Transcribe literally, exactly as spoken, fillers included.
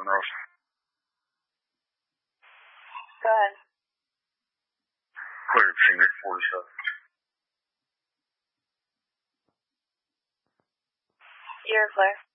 forty-seven Rose. Go ahead. Cleared Phoenix forty-seven. You're clear.